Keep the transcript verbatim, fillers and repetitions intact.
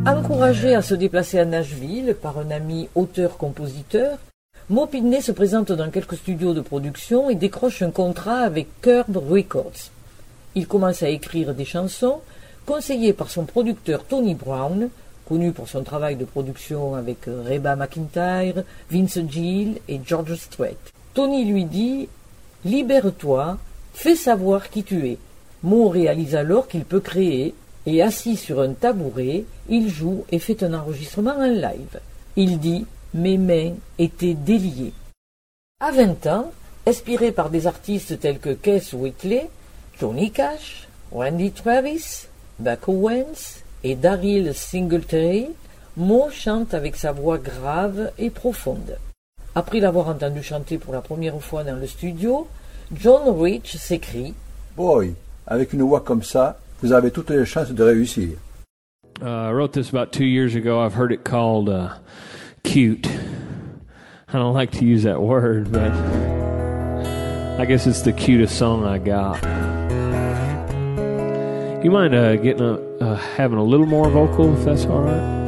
Encouragé à se déplacer à Nashville par un ami auteur-compositeur, Mo Pitney se présente dans quelques studios de production et décroche un contrat avec Curb Records. Il commence à écrire des chansons, conseillé par son producteur Tony Brown, connu pour son travail de production avec Reba McEntire, Vince Gill et George Strait. Tony lui dit « Libère-toi, fais savoir qui tu es ». Mo réalise alors qu'il peut créer, et assis sur un tabouret, il joue et fait un enregistrement en live. Il dit « Mes mains étaient déliées ». À vingt ans, inspiré par des artistes tels que Keith Whitley, Johnny Cash, Randy Travis, Buck Owens et Daryl Singletary, Mo chante avec sa voix grave et profonde. Après l'avoir entendu chanter pour la première fois dans le studio, John Rich s'écrie « Boy, avec une voix comme ça, vous avez toutes les chances de réussir. » Uh, I wrote this about two years ago. I've heard it called uh, cute. I don't like to use that word, but I guess it's the cutest song I got. You mind uh, getting a, uh, having a little more vocal, if that's all right?